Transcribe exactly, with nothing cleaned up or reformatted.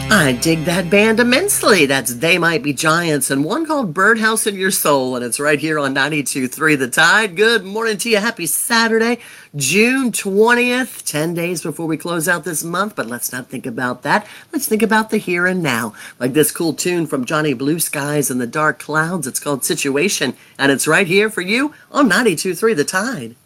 I dig that band immensely. That's They Might Be Giants and one called Birdhouse in Your Soul, and it's right here on ninety-two point three The Tide. Good morning to you. Happy Saturday, June twentieth, ten days before we close out this month, but let's not think about that. Let's think about the here and now. Like this cool tune from Johnny Blue Skies and the Dark Clouds. It's called Situation, and it's right here for you on ninety-two point three The Tide.